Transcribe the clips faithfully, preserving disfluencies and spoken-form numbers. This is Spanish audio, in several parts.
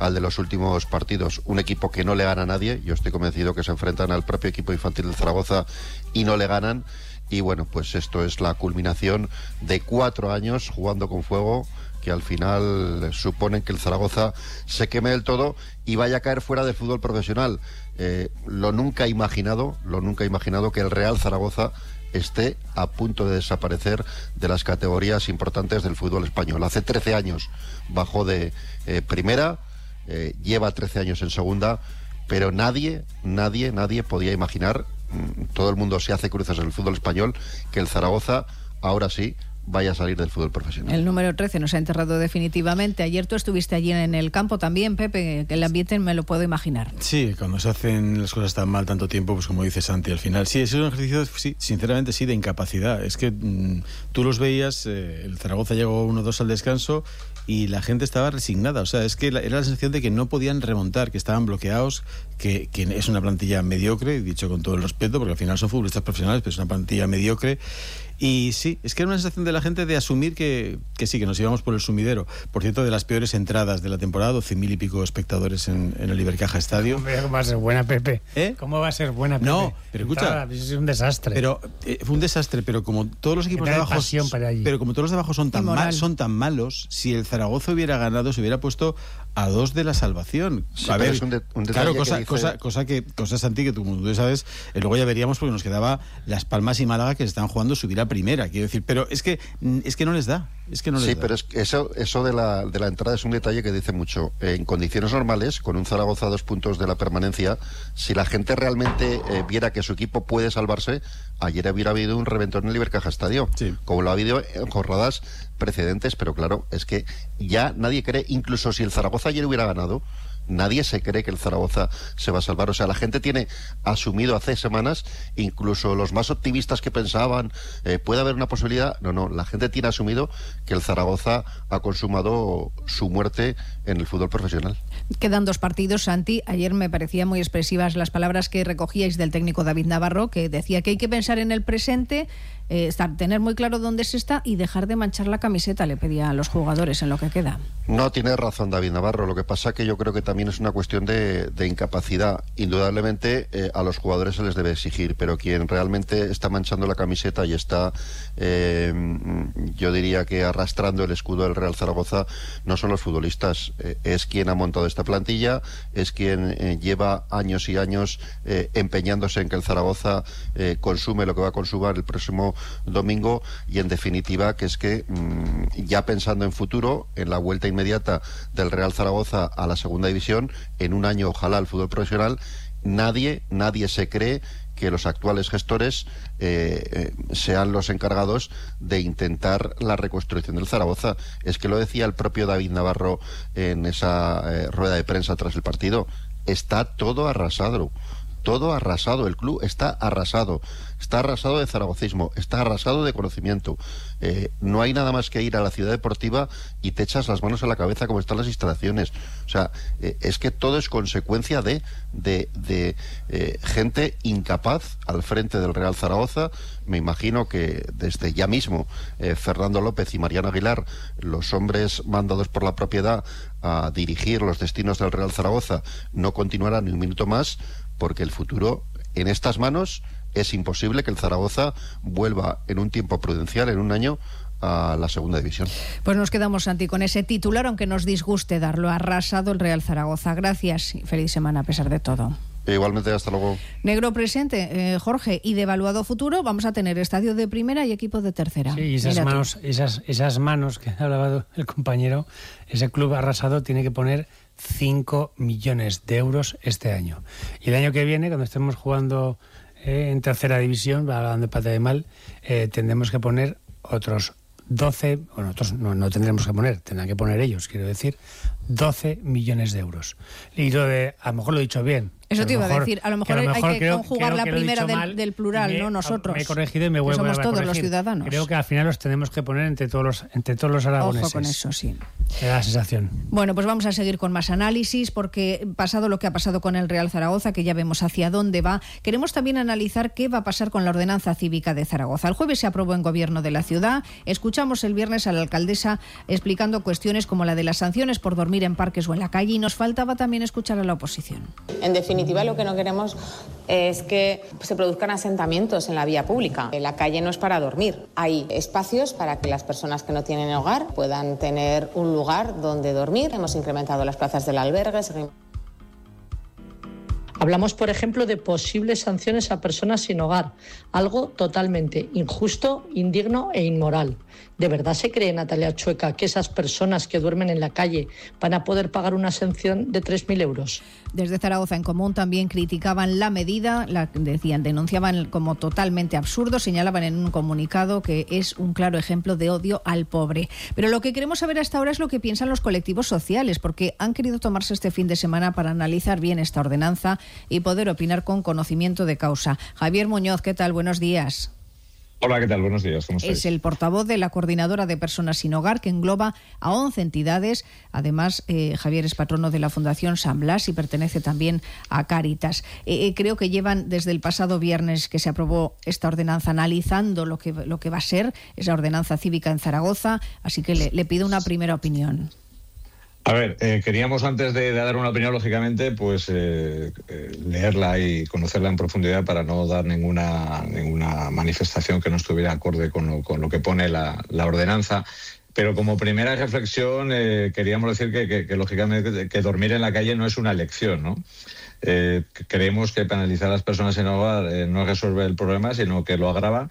al de los últimos partidos. Un equipo que no le gana a nadie. Yo estoy convencido que se enfrentan al propio equipo infantil del Zaragoza y no le ganan. Y bueno, pues esto es la culminación de cuatro años jugando con fuego, que al final suponen que el Zaragoza se queme del todo y vaya a caer fuera del fútbol profesional. Eh, lo nunca imaginado, lo nunca imaginado que el Real Zaragoza esté a punto de desaparecer de las categorías importantes del fútbol español. Hace trece años bajó de eh, primera, eh, lleva trece años en segunda, pero nadie, nadie, nadie podía imaginar, mmm, todo el mundo se hace cruces en el fútbol español, que el Zaragoza ahora sí vaya a salir del fútbol profesional. El número trece nos ha enterrado definitivamente. Ayer tú estuviste allí en el campo también, Pepe, que el ambiente me lo puedo imaginar. Sí, cuando se hacen las cosas tan mal tanto tiempo, pues como dice Santi, al final sí, es un ejercicio, sí, sinceramente sí, de incapacidad. Es que mmm, tú los veías, eh, el Zaragoza llegó uno dos al descanso y la gente estaba resignada. O sea, es que la, era la sensación de que no podían remontar, que estaban bloqueados, que, que es una plantilla mediocre, dicho con todo el respeto, porque al final son futbolistas profesionales, pero es una plantilla mediocre. Y sí, es que era una sensación de la gente de asumir que, que sí, que nos íbamos por el sumidero. Por cierto, de las peores entradas de la temporada, doce mil y pico espectadores en, en el Ibercaja Estadio. ¿Cómo va a ser buena, Pepe? ¿Eh? ¿Cómo va a ser buena, Pepe? No, pero escucha, Entrada, es un desastre. Pero eh, fue un desastre, pero como todos los equipos de abajo, pero como todos los de abajo son tan mal, son tan malos, si el Zaragoza hubiera ganado, se hubiera puesto a dos de la salvación. Sí, a ver, es un de, un claro, cosa, dice... cosa, cosa que, cosa Santi, que tú, tú sabes, eh, luego ya veríamos, porque nos quedaba Las Palmas y Málaga, que se están jugando subir a primera, quiero decir, pero es que es que no les da, es que no les sí, da. pero es que eso, eso de la, de la entrada es un detalle que dice mucho. En condiciones normales, con un Zaragoza a dos puntos de la permanencia, si la gente realmente eh, viera que su equipo puede salvarse, ayer hubiera habido un reventón en el Ibercaja Estadio, sí, como lo ha habido en jornadas precedentes, pero claro, es que ya nadie cree, incluso si el Zaragoza ayer hubiera ganado, nadie se cree que el Zaragoza se va a salvar. O sea, la gente tiene asumido hace semanas, incluso los más optimistas que pensaban, eh, puede haber una posibilidad. No, no, la gente tiene asumido que el Zaragoza ha consumado su muerte en el fútbol profesional. Quedan dos partidos, Santi. Ayer me parecían muy expresivas las palabras que recogíais del técnico David Navarro, que decía que hay que pensar en el presente, eh, estar, tener muy claro dónde se está y dejar de manchar la camiseta, le pedía a los jugadores en lo que queda. No, tiene razón David Navarro. Lo que pasa que yo creo que también es una cuestión de, de incapacidad. Indudablemente eh, a los jugadores se les debe exigir, pero quien realmente está manchando la camiseta y está, eh, yo diría que arrastrando el escudo del Real Zaragoza, no son los futbolistas. Eh, es quien ha montado esta plantilla, es quien eh, lleva años y años eh, empeñándose en que el Zaragoza eh, consume lo que va a consumar el próximo domingo, y en definitiva que es que mmm, ya pensando en futuro, en la vuelta inmediata del Real Zaragoza a la segunda división, en un año ojalá al fútbol profesional, nadie, nadie se cree que los actuales gestores eh, eh, sean los encargados de intentar la reconstrucción del Zaragoza. Es que lo decía el propio David Navarro en esa eh, rueda de prensa tras el partido. Está todo arrasado. Todo arrasado, el club está arrasado, está arrasado de zaragocismo, está arrasado de conocimiento. Eh, no hay nada más que ir a la ciudad deportiva y te echas las manos a la cabeza como están las instalaciones. O sea, eh, es que todo es consecuencia de, de, de eh, gente incapaz al frente del Real Zaragoza. Me imagino que desde ya mismo eh, Fernando López y Mariano Aguilar, los hombres mandados por la propiedad a dirigir los destinos del Real Zaragoza, no continuarán ni un minuto más, porque el futuro en estas manos es imposible que el Zaragoza vuelva en un tiempo prudencial, en un año, a la segunda división. Pues nos quedamos, Santi, con ese titular, aunque nos disguste darlo. Arrasado el Real Zaragoza. Gracias y feliz semana a pesar de todo. Igualmente, hasta luego. Negro presente, eh, Jorge, y de evaluado futuro vamos a tener estadio de primera y equipo de tercera. Sí, y esas Mira manos, esas, esas manos que ha hablado el compañero, ese club arrasado tiene que poner cinco millones de euros este año. Y el año que viene, cuando estemos jugando eh, en tercera división, hablando de pata de mal, eh, tendremos que poner otros doce, bueno, nosotros no, no tendremos que poner, tendrán que poner ellos, quiero decir, doce millones de euros. Y lo de, a lo mejor lo he dicho bien, Eso te iba a mejor, decir, a lo mejor, que a lo hay mejor que creo, conjugar creo la que primera del, mal, del plural, me, no nosotros. Me he corregido y me vuelvo somos a todos corregir. los ciudadanos. Creo que al final los tenemos que poner entre todos los, entre todos los aragoneses. Ojo con eso, sí. Me da la sensación. Bueno, pues vamos a seguir con más análisis, porque pasado lo que ha pasado con el Real Zaragoza, que ya vemos hacia dónde va, queremos también analizar qué va a pasar con la ordenanza cívica de Zaragoza. El jueves se aprobó en Gobierno de la ciudad. Escuchamos el viernes a la alcaldesa explicando cuestiones como la de las sanciones por dormir en parques o en la calle, y nos faltaba también escuchar a la oposición. En definitiva, lo que no queremos es que se produzcan asentamientos en la vía pública. La calle no es para dormir. Hay espacios para que las personas que no tienen hogar puedan tener un lugar donde dormir. Hemos incrementado las plazas del albergue. Seguimos... Hablamos, por ejemplo, de posibles sanciones a personas sin hogar, algo totalmente injusto, indigno e inmoral. ¿De verdad se cree, Natalia Chueca, que esas personas que duermen en la calle van a poder pagar una sanción de tres mil euros? Desde Zaragoza en Común también criticaban la medida, la decían, denunciaban como totalmente absurdo, señalaban en un comunicado que es un claro ejemplo de odio al pobre. Pero lo que queremos saber hasta ahora es lo que piensan los colectivos sociales, porque han querido tomarse este fin de semana para analizar bien esta ordenanza y poder opinar con conocimiento de causa. Javier Muñoz, ¿qué tal? Buenos días. Hola, ¿qué tal? Buenos días. ¿Cómo estáis? Es el portavoz de la Coordinadora de Personas Sin Hogar, que engloba a once entidades. Además, eh, Javier es patrono de la Fundación San Blas y pertenece también a Cáritas. Eh, eh, creo que llevan desde el pasado viernes que se aprobó esta ordenanza analizando lo que, lo que va a ser esa ordenanza cívica en Zaragoza, así que le, le pido una primera opinión. A ver, eh, queríamos antes de, de dar una opinión, lógicamente, pues eh, eh, leerla y conocerla en profundidad para no dar ninguna ninguna manifestación que no estuviera acorde con lo, con lo que pone la, la ordenanza. Pero como primera reflexión eh, queríamos decir que, que, que lógicamente que dormir en la calle no es una elección, ¿no? Eh, creemos que penalizar a las personas en hogar eh, no resuelve el problema, sino que lo agrava.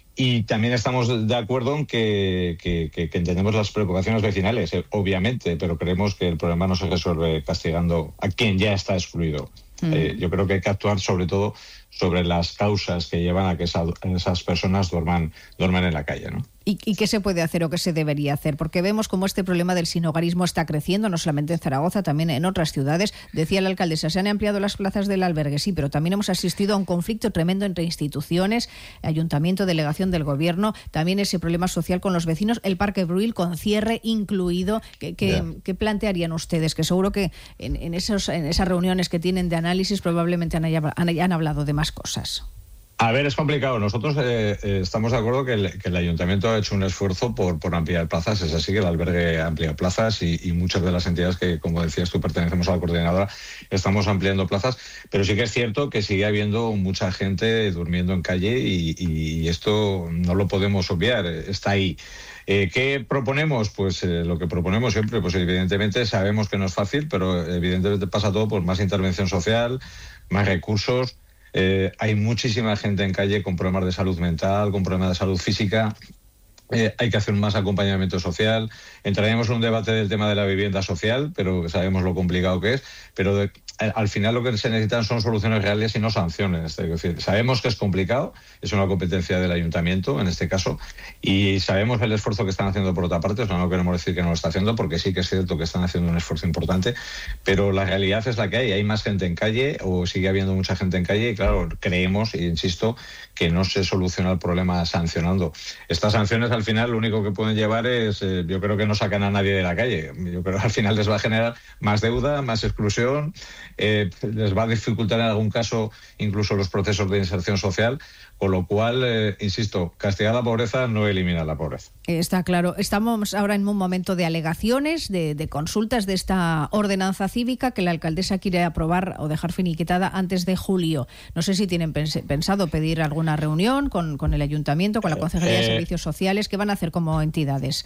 Y también estamos de acuerdo en que, que, que, que entendemos las preocupaciones vecinales, eh, obviamente, pero creemos que el problema no se resuelve castigando a quien ya está excluido. Mm. Eh, yo creo que hay que actuar sobre todo sobre las causas que llevan a que esa, esas personas duerman, duerman en la calle, ¿no? ¿Y, ¿Y qué se puede hacer o qué se debería hacer? Porque vemos cómo este problema del sinhogarismo está creciendo, no solamente en Zaragoza, también en otras ciudades. Decía la alcaldesa, se han ampliado las plazas del albergue, sí, pero también hemos asistido a un conflicto tremendo entre instituciones, ayuntamiento, delegación del gobierno, también ese problema social con los vecinos, el Parque Bruil con cierre incluido. ¿Qué, qué, yeah. ¿qué plantearían ustedes? Que seguro que en, en, esos, en esas reuniones que tienen de análisis probablemente han, han, han hablado de más cosas. A ver, es complicado. Nosotros eh, eh, estamos de acuerdo que el, que el ayuntamiento ha hecho un esfuerzo por, por ampliar plazas. Es así que el albergue ha ampliado plazas y, y muchas de las entidades que, como decías tú, pertenecemos a la coordinadora, estamos ampliando plazas. Pero sí que es cierto que sigue habiendo mucha gente durmiendo en calle y, y esto no lo podemos obviar. Está ahí. Eh, ¿Qué proponemos? Pues eh, lo que proponemos siempre, pues evidentemente sabemos que no es fácil, pero evidentemente pasa todo por más intervención social, más recursos. Eh, hay muchísima gente en calle con problemas de salud mental, con problemas de salud física. Eh, hay que hacer más acompañamiento social. Entraríamos en un debate del tema de la vivienda social, pero sabemos lo complicado que es. Pero de, al final lo que se necesitan son soluciones reales y no sanciones. Es decir, sabemos que es complicado, es una competencia del ayuntamiento en este caso, y sabemos el esfuerzo que están haciendo por otra parte. O sea, no queremos decir que no lo está haciendo, porque sí que es cierto que están haciendo un esfuerzo importante, pero la realidad es la que hay. Hay más gente en calle, o sigue habiendo mucha gente en calle, y claro, creemos, e insisto, que no se soluciona el problema sancionando. Estas sanciones al final lo único que pueden llevar es, eh, yo creo que no sacan a nadie de la calle. Yo creo que al final les va a generar más deuda, más exclusión, eh, les va a dificultar en algún caso incluso los procesos de inserción social, con lo cual, eh, insisto, castigar la pobreza no elimina la pobreza. Está claro. Estamos ahora en un momento de alegaciones, de, de consultas de esta ordenanza cívica que la alcaldesa quiere aprobar o dejar finiquitada antes de julio. No sé si tienen pens- pensado pedir alguna reunión con, con el ayuntamiento, con la Concejalía eh, de Servicios Sociales. ¿Qué van a hacer como entidades?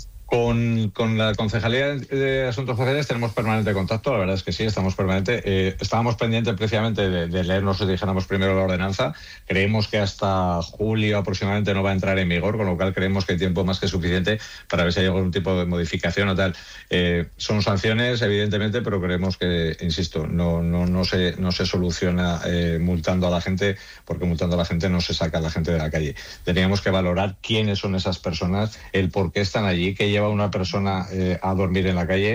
Con, con la Concejalía de Asuntos Sociales tenemos permanente contacto, la verdad es que sí, estamos permanente. Eh, estábamos pendientes precisamente de, de leernos, si dijéramos primero la ordenanza. Creemos que hasta julio aproximadamente no va a entrar en vigor, con lo cual creemos que hay tiempo más que suficiente para ver si hay algún tipo de modificación o tal. Eh, son sanciones, evidentemente, pero creemos que, insisto, no, no, no, se, no se soluciona eh, multando a la gente, porque multando a la gente no se saca a la gente de la calle. Teníamos que valorar quiénes son esas personas, el por qué están allí, qué lleva a una persona eh, a dormir en la calle,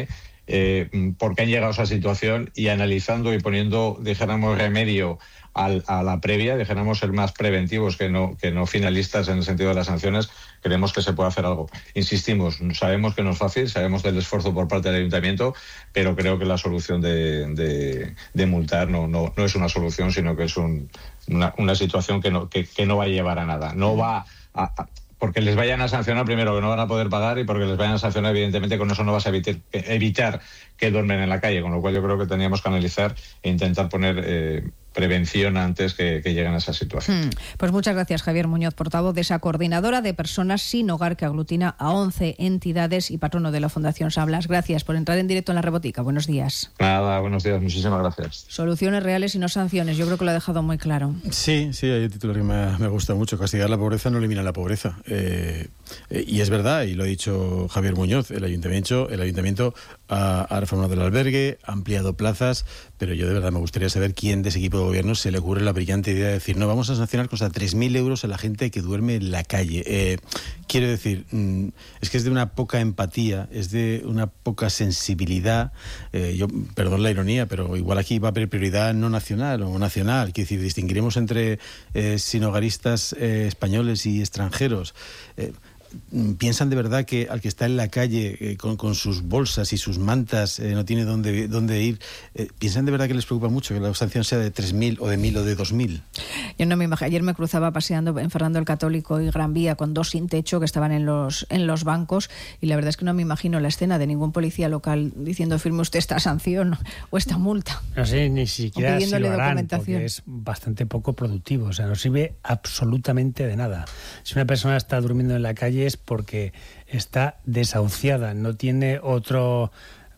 eh, por qué han llegado a esa situación y analizando y poniendo, dijéramos, remedio al, a la previa, dijéramos, ser más preventivos que no, que no finalistas en el sentido de las sanciones, creemos que se puede hacer algo. Insistimos, sabemos que no es fácil, sabemos del esfuerzo por parte del ayuntamiento, pero creo que la solución de, de, de multar no, no, no es una solución, sino que es un, una, una situación que no, que, que no va a llevar a nada. No va a, a porque les vayan a sancionar, primero, que no van a poder pagar, y porque les vayan a sancionar, evidentemente, con eso no vas a evitar, evitar que duermen en la calle, con lo cual yo creo que teníamos que analizar e intentar poner eh, prevención antes que, que lleguen a esa situación. Hmm. Pues muchas gracias, Javier Muñoz, portavoz de esa coordinadora de personas sin hogar que aglutina a once entidades y patrono de la Fundación San Blas. Gracias por entrar en directo en La Rebotica. Buenos días. Nada, buenos días, muchísimas gracias. Soluciones reales y no sanciones. Yo creo que lo ha dejado muy claro. Sí, sí, hay un titular que me, me gusta mucho. Castigar la pobreza no elimina la pobreza. Eh, eh, y es verdad, y lo ha dicho Javier Muñoz, el ayuntamiento, el ayuntamiento ha, ha reformado el albergue, ha ampliado plazas, pero yo de verdad me gustaría saber quién de ese equipo de gobierno se le ocurre la brillante idea de decir, no, vamos a sancionar con hasta tres mil euros a la gente que duerme en la calle. Eh, quiero decir, mm, es que es de una poca empatía, es de una poca sensibilidad. Eh, yo, perdón la ironía, pero igual aquí va a haber prioridad no nacional o nacional. Quiero decir, distinguiremos entre eh, sinhogaristas eh, españoles y extranjeros. Eh, ¿Piensan de verdad que al que está en la calle eh, con, con sus bolsas y sus mantas eh, no tiene dónde, dónde ir? Eh, ¿Piensan de verdad que les preocupa mucho que la sanción sea de tres mil o de mil o de dos mil? Yo no me imagino. Ayer me cruzaba paseando en Fernando el Católico y Gran Vía con dos sin techo que estaban en los, en los bancos, y la verdad es que no me imagino la escena de ningún policía local diciendo firme usted esta sanción o esta multa. No sé, ni siquiera si lo harán, documentación. Porque es bastante poco productivo. O sea, no sirve absolutamente de nada. Si una persona está durmiendo en la calle es porque está desahuciada, no tiene otro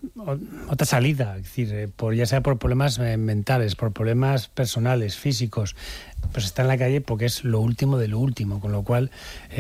otra salida, es decir, por, ya sea por problemas eh, mentales, por problemas personales, físicos, pues está en la calle porque es lo último de lo último, con lo cual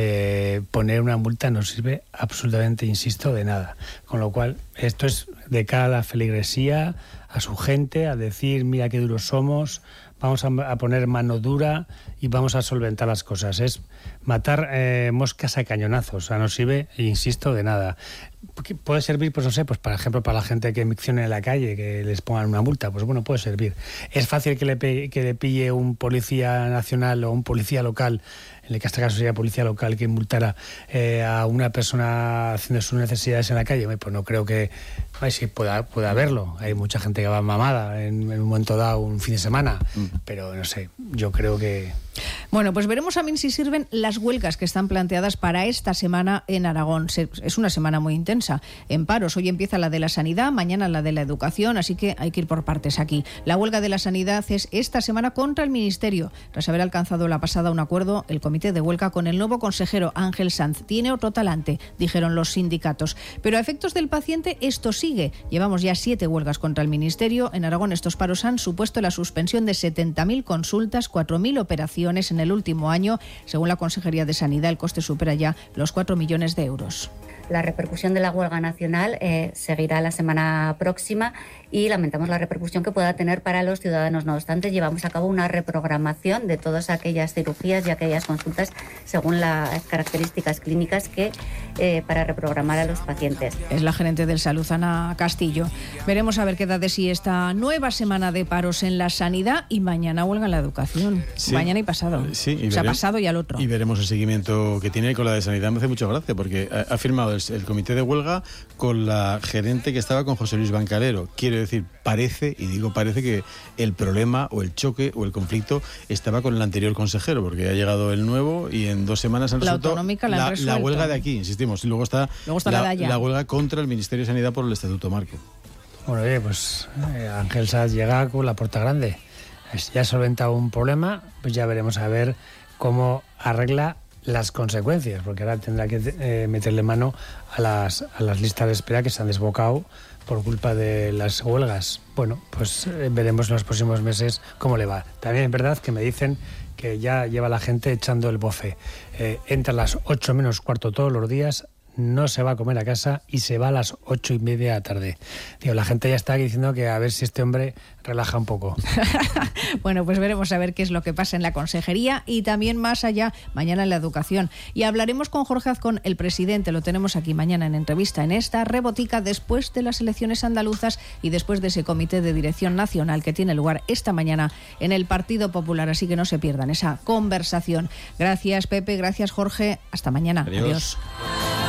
eh, poner una multa no sirve absolutamente, insisto, de nada. Con lo cual, esto es de cara a la feligresía, a su gente, a decir, mira qué duros somos, vamos a, a poner mano dura y vamos a solventar las cosas. Es matar eh, moscas a cañonazos, o sea, no sirve, insisto, de nada. Puede servir, pues no sé, pues por ejemplo, para la gente que miccione en la calle, que les pongan una multa, pues bueno, puede servir. Es fácil que le, que le pille un policía nacional o un policía local, en el que este caso sería policía local, que multara eh, a una persona haciendo sus necesidades en la calle. Pues no creo que, ay, sí, pueda, pueda haberlo. Hay mucha gente que va mamada en, en un momento dado, un fin de semana, mm. pero no sé, yo creo que... Bueno, pues veremos también si sirven las huelgas que están planteadas para esta semana en Aragón. Es una semana muy intensa en paros. Hoy empieza la de la sanidad, mañana la de la educación, así que hay que ir por partes aquí. La huelga de la sanidad es esta semana contra el Ministerio. Tras haber alcanzado la pasada un acuerdo, el comité de huelga con el nuevo consejero Ángel Sanz tiene otro talante, dijeron los sindicatos. Pero a efectos del paciente esto sigue. Llevamos ya siete huelgas contra el Ministerio. En Aragón estos paros han supuesto la suspensión de setenta mil consultas, cuatro mil operaciones en el último año. Según la Consejería de Sanidad, el coste supera ya los cuatro millones de euros. La repercusión de la huelga nacional eh, seguirá la semana próxima y lamentamos la repercusión que pueda tener para los ciudadanos. No obstante, llevamos a cabo una reprogramación de todas aquellas cirugías y aquellas consultas según las características clínicas que eh, para reprogramar a los pacientes. Es la gerente del Salud, Ana Castillo. Veremos a ver qué da de sí esta nueva semana de paros en la sanidad y mañana huelga en la educación. Sí, mañana y pasado. Sí, y o sea, pasado y al otro. Y veremos el seguimiento que tiene con la de sanidad. Me hace mucha gracia porque ha, ha firmado el, el comité de huelga con la gerente que estaba con José Luis Bancalero. Quiero decir, parece, y digo parece, que el problema o el choque o el conflicto estaba con el anterior consejero, porque ha llegado el nuevo y en dos semanas han la resuelto autonómica la, han la, la huelga de aquí, insistimos. Y luego está, luego está la, la, de la huelga contra el Ministerio de Sanidad por el Estatuto Marco. Bueno, oye, pues eh, Ángel Sanz llega con la puerta grande. Ya ha solventado un problema, pues ya veremos a ver cómo arregla las consecuencias, porque ahora tendrá que eh, meterle mano a las, a las listas de espera que se han desbocado por culpa de las huelgas. Bueno, pues eh, veremos en los próximos meses cómo le va. También es verdad que me dicen que ya lleva la gente echando el bofe. Eh, entra a las ocho menos cuarto todos los días, no se va a comer a casa y se va a las ocho y media de la tarde. Tío, la gente ya está diciendo que a ver si este hombre relaja un poco. Bueno, pues veremos a ver qué es lo que pasa en la consejería y también más allá mañana en la educación. Y hablaremos con Jorge Azcón, el presidente, lo tenemos aquí mañana en entrevista en esta Rebotica después de las elecciones andaluzas y después de ese comité de dirección nacional que tiene lugar esta mañana en el Partido Popular, así que no se pierdan esa conversación. Gracias, Pepe, gracias, Jorge, hasta mañana. Adiós. Adiós.